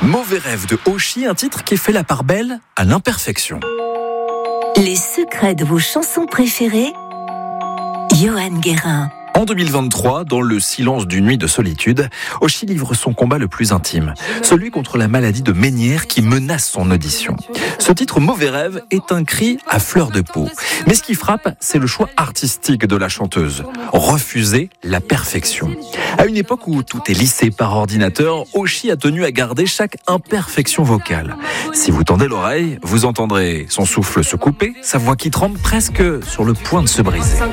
Mauvais rêve de Oshi, un titre qui fait la part belle à l'imperfection. Les secrets de vos chansons préférées, Johan Guérin. En 2023, dans le silence d'une nuit de solitude, Oshi livre son combat le plus intime, celui contre la maladie de Ménière qui menace son audition. Ce titre Mauvais rêve est un cri à fleur de peau. Mais ce qui frappe, c'est le choix artistique de la chanteuse. Refuser la perfection. À une époque où tout est lissé par ordinateur, Oshi a tenu à garder chaque imperfection vocale. Si vous tendez l'oreille, vous entendrez son souffle se couper, sa voix qui tremble presque sur le point de se briser.